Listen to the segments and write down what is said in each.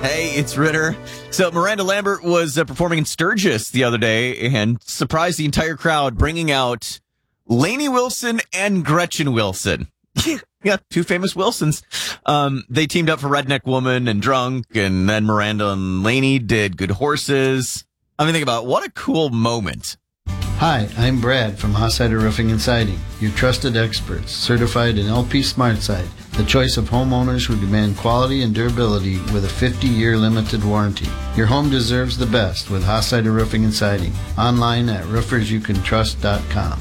Hey, it's Ritter. So Miranda Lambert was performing in Sturgis the other day and surprised the entire crowd, bringing out Lainey Wilson and Gretchen Wilson. Yeah, two famous Wilsons. They teamed up for Redneck Woman and Drunk, and then Miranda and Lainey did Good Horses. I mean, think about it. What a cool moment. Hi, I'm Brad from Hossider Roofing and Siding, your trusted experts, certified in LP SmartSide, the choice of homeowners who demand quality and durability with a 50-year limited warranty. Your home deserves the best with Hossider Roofing and Siding. Online at roofersyoucantrust.com.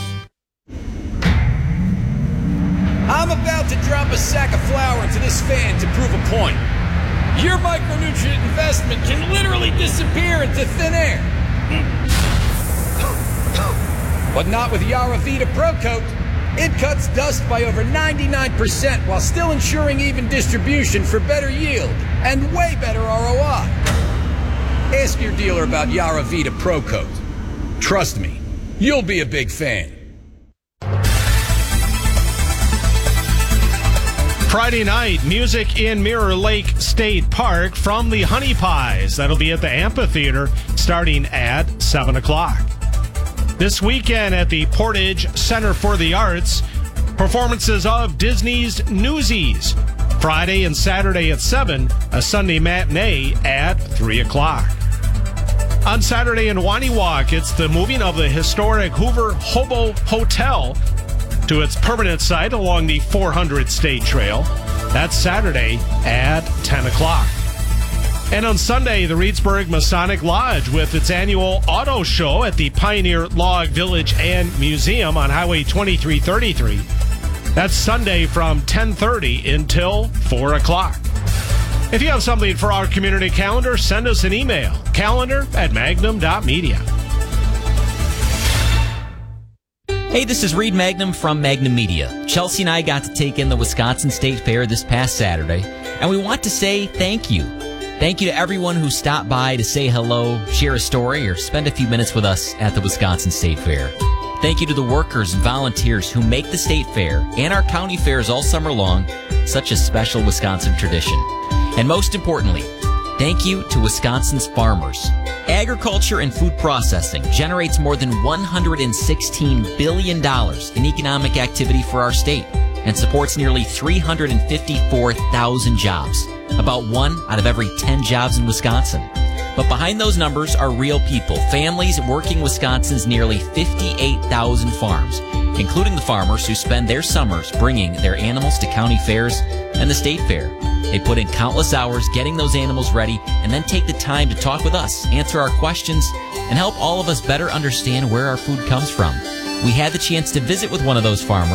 I'm about to drop a sack of flour into this fan to prove a point. Your micronutrient investment can literally disappear into thin air. But not with Yaravita Pro Coat. It cuts dust by over 99% while still ensuring even distribution for better yield and way better ROI. Ask your dealer about Yaravita Pro Coat. Trust me, you'll be a big fan. Friday night, music in Mirror Lake State Park from the Honey Pies. That'll be at the amphitheater starting at 7 o'clock. This weekend at the Portage Center for the Arts, performances of Disney's Newsies. Friday and Saturday at 7, a Sunday matinee at 3 o'clock. On Saturday in Waniwak, it's the moving of the historic Hoover Hobo Hotel to its permanent site along the 400 State Trail. That's Saturday at 10 o'clock. And on Sunday, the Reedsburg Masonic Lodge with its annual auto show at the Pioneer Log Village and Museum on Highway 2333. That's Sunday from 10:30 until 4 o'clock. If you have something for our community calendar, send us an email, calendar@magnum.media. Hey, this is Reed Magnum from Magnum Media. Chelsea and I got to take in the Wisconsin State Fair this past Saturday, and we want to say thank you. Thank you to everyone who stopped by to say hello, share a story, or spend a few minutes with us at the Wisconsin State Fair. Thank you to the workers and volunteers who make the State Fair and our county fairs all summer long such a special Wisconsin tradition. And most importantly, thank you to Wisconsin's farmers. Agriculture and food processing generates more than $116 billion in economic activity for our state and supports nearly 354,000 jobs, about 1 out of every 10 jobs in Wisconsin. But behind those numbers are real people, families working Wisconsin's nearly 58,000 farms, including the farmers who spend their summers bringing their animals to county fairs and the state fair. They put in countless hours getting those animals ready and then take the time to talk with us, answer our questions, and help all of us better understand where our food comes from. We had the chance to visit with one of those farmers